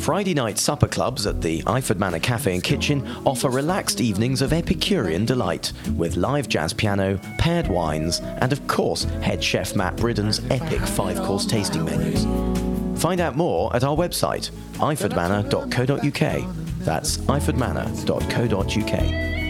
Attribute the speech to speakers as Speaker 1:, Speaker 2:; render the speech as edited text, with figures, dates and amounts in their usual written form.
Speaker 1: Friday night supper clubs at the Iford Manor Cafe and Kitchen offer relaxed evenings of Epicurean delight, with live jazz piano, paired wines, and of course, head chef Matt Bridden's epic 5-course tasting menus. Find out more at our website, ifordmanor.co.uk. That's ifordmanor.co.uk.